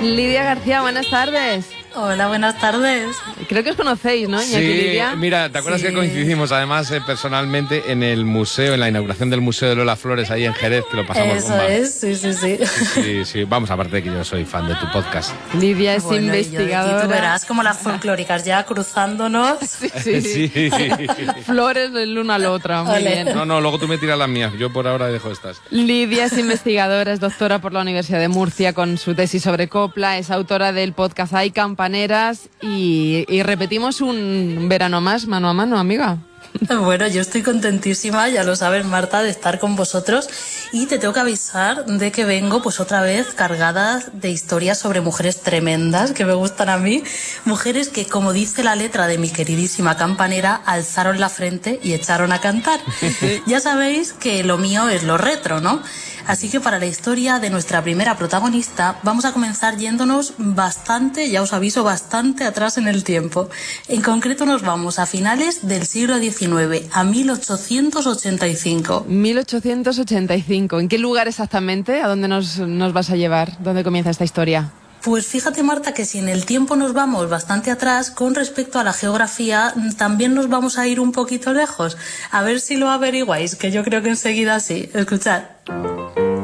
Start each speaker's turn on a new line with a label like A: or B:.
A: Lidia García, buenas tardes.
B: Hola, buenas tardes.
A: Creo que os conocéis, ¿no, Iñaki y Lidia?
C: Mira, ¿te acuerdas que coincidimos además personalmente en el museo, en la inauguración del Museo de Lola Flores ahí en Jerez, que lo pasamos bomba?
B: Eso es,
C: Sí, vamos, aparte de que yo soy fan de tu podcast.
A: Lidia es investigadora.
B: Y tú verás como las folclóricas ya cruzándonos.
A: Sí. Flores del uno al otro, muy bien.
C: No, luego tú me tiras las mías, yo por ahora dejo estas.
A: Lidia es investigadora, es doctora por la Universidad de Murcia con su tesis sobre copla, es autora del podcast Hay Campaneras y repetimos un verano más, mano a mano, amiga.
B: Bueno, yo estoy contentísima, ya lo sabes, Marta, de estar con vosotros y te tengo que avisar de que vengo pues otra vez cargada de historias sobre mujeres tremendas que me gustan a mí, mujeres que, como dice la letra de mi queridísima campanera, alzaron la frente y echaron a cantar. Ya sabéis que lo mío es lo retro, ¿no? Así que para la historia de nuestra primera protagonista vamos a comenzar yéndonos bastante, ya os aviso, bastante atrás en el tiempo. En concreto nos vamos a finales del siglo XIX, a 1885.
A: 1885. ¿En qué lugar exactamente? ¿A dónde nos vas a llevar? ¿Dónde comienza esta historia?
B: Pues fíjate, Marta, que si en el tiempo nos vamos bastante atrás, con respecto a la geografía, también nos vamos a ir un poquito lejos. A ver si lo averiguáis, que yo creo que enseguida sí. Escuchad.